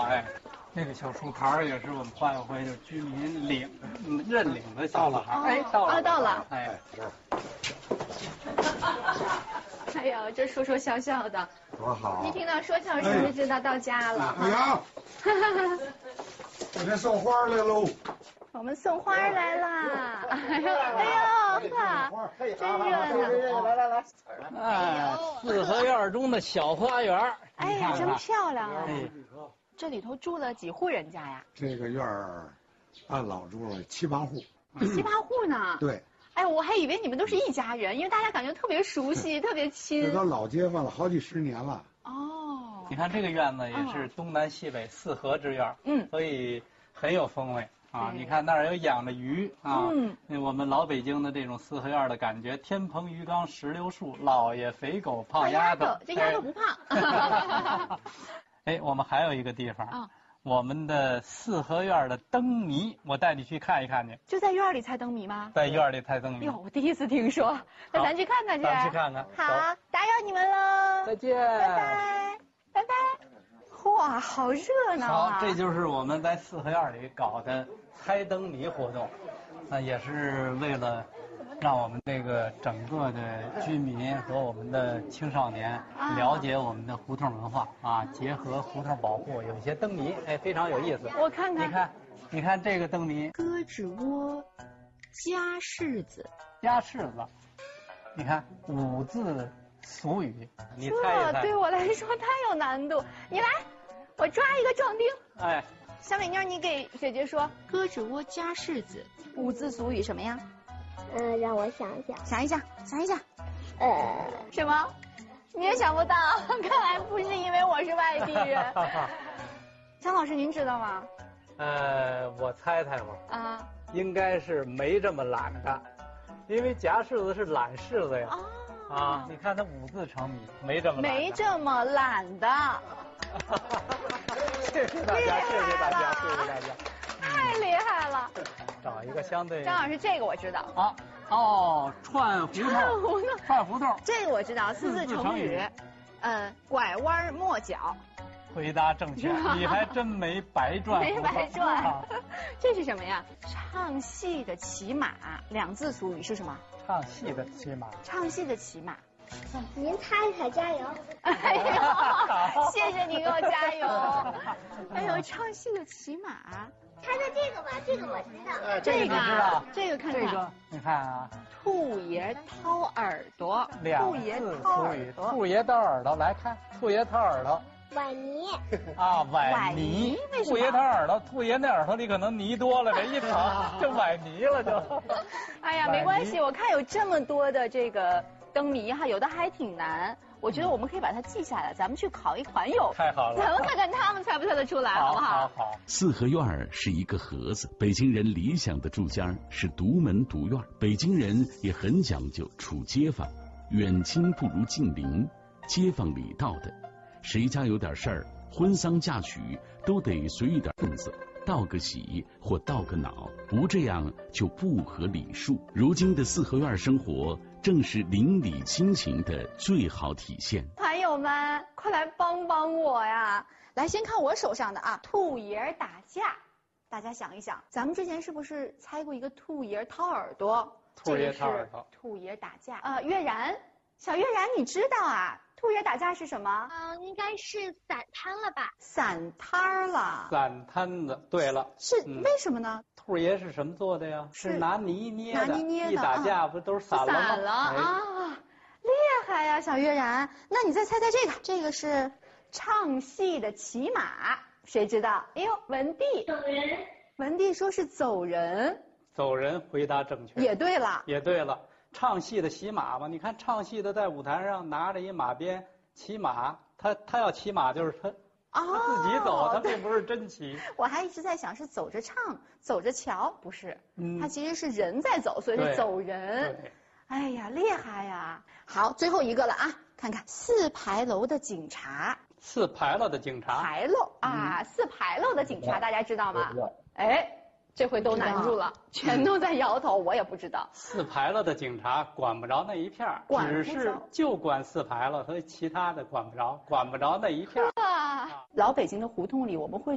哎，这个小树牌也是我们化友会的居民认领的小树牌。哎， 到了。 哎， 哎呦，这说说笑笑的， 多好！ 一听到说笑声就知道到家了。 哎呀，我这送花来喽！ 我们送花来了。哎呦，爸，真热闹！ 来， 哎，四合院中的小花园。 哎呀，真漂亮啊！ 哎， 这里头住了几户人家呀？ 这个院儿按老住了7、8户。 7、8户呢？ 对。 哎，我还以为你们都是一家人，因为大家感觉特别熟悉，特别亲。 这都老街坊了，好几10年了。 哦。 你看这个院子也是东南西北4合之院，所以很有风味啊。你看那儿有养着鱼啊，我们老北京的这种4合院的感觉，天棚鱼缸石榴树，老爷肥狗胖丫头， 这丫头不胖。 哎，我们还有一个地方。我们的4合院的灯谜，我带你去看一看去。 就在院里猜灯谜吗？ 在院里猜灯谜。 哟，我第一次听说。那咱去看看去。 咱去看看。 好，打扰你们喽。 再见。 拜拜。拜拜。哇，好热闹啊！ 好，这就是我们在4合院里搞的猜灯谜活动，那也是为了让我们这个整个的居民和我们的青少年了解我们的胡同文化啊，结合胡同保护，有一些灯谜，哎，非常有意思。 我看看， 你看这个灯谜， 胳肢窝夹柿子， 夹柿子，你看5字俗语，你猜一猜。 对我来说太有难度，你来，我抓一个壮丁。 哎， 小美妞，你给姐姐说，胳肢窝夹柿子，5字俗语什么呀？ 让我想一想。 想一想。什么？你也想不到？看来不是因为我是外地人。张老师，您知道吗？ 我猜猜吧。 啊。 应该是没这么懒的，因为夹柿子是懒柿子呀。啊，你看它5字成谜，没这么懒。 没这么懒的。 谢谢大家，谢谢大家，谢谢大家。 太厉害了！ 找一个相对。 张老师，这个我知道。 啊，串胡同。 这个我知道，4字成语。拐弯抹角。 回答正确，你还真没白转。 没白转。这是什么呀？唱戏的骑马，2字俗语是什么？ 唱戏的骑马。 唱戏的骑马。 您猜猜，加油！ 哎呦，谢谢你给我加油！哎呦，唱戏的骑马， 猜猜这个吧，这个我知道。 这个知道？ 这个看看。 这个你看啊， 兔爷掏耳朵 ，2字俗语。兔爷掏耳朵，来看，兔爷掏耳朵。 崴泥。 啊，崴泥。 为什么？ 兔爷掏耳朵，兔爷那耳朵里可能泥多了，这一掏就崴泥了就。 哎呀，没关系，我看有这么多的这个灯谜哈，有的还挺难，我觉得我们可以把它记下来，咱们去考一款友。 太好了， 咱们看看他们猜不猜得出来，好不好？ 好。 4合院是一个盒子，北京人理想的住家是独门独院，北京人也很讲究处街坊，远亲不如近邻，街坊礼道的，谁家有点事儿，婚丧嫁娶都得随一点份子，道个喜或道个恼，不这样就不合礼数。如今的4合院生活正是邻里亲情的最好体现。 团友们，快来帮帮我呀！来，先看我手上的啊，兔爷打架。大家想一想，咱们之前是不是猜过一个兔爷掏耳朵？ 兔爷掏耳朵。 兔爷打架。月然，小月然，你知道啊？兔爷打架是什么？ 应该是散摊了吧？ 散摊了。 散摊子，对了。 是为什么呢？ 兔爷是什么做的呀？是拿泥捏的。 拿泥捏的。 一打架不都是散了吗？ 散了啊！厉害呀，小月然。那你再猜猜这个，这个是唱戏的骑马，谁知道？哎呦，文帝。 走人。 文帝说是走人。 走人，回答正确。 也对了。 也对了。唱戏的骑马嘛，你看唱戏的在舞台上拿着一马鞭骑马，他要骑马就是他自己走，他并不是真骑。 我还一直在想是走着唱走着瞧，不是，他其实是人在走，所以是走人。哎呀，厉害呀！好，最后一个了啊，看看4牌楼的警察。 4牌楼的警察。 牌楼啊，4牌楼的警察，大家知道吗？哎。这回都难住了，全都在摇头，我也不知道。 4牌楼的警察管不着那一片，只是就管4牌楼和其他的管不着那一片。 老北京的胡同里，我们会